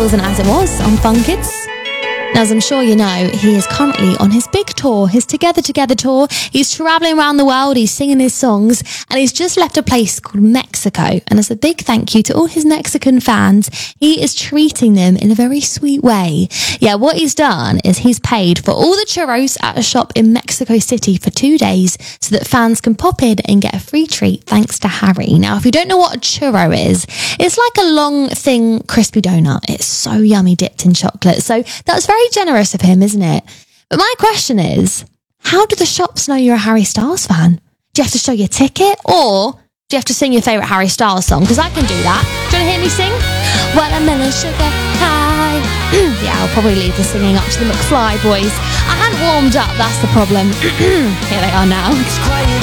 Girls and As It Was on Fun Kids. Now, as I'm sure you know, he is currently on his big tour, his Together Together tour. He's travelling around the world, he's singing his songs, and he's just left a place called Mexico. And as a big thank you to all his Mexican fans, he is treating them in a very sweet way. Yeah, what he's done is he's paid for all the churros at a shop in Mexico City for 2 days so that fans can pop in and get a free treat thanks to Harry. Now, if you don't know what a churro is, it's like a long, thin, crispy donut. It's so yummy, dipped in chocolate. So that's very generous of him, isn't it? But my question is, how do the shops know you're a Harry Styles fan? Do you have to show your ticket, or do you have to sing your favourite Harry Styles song? Because I can do that. Do you want to hear me sing? Watermelon sugar high. Yeah, I'll probably leave the singing up to the McFly boys. I hadn't warmed up, that's the problem. Here they are now.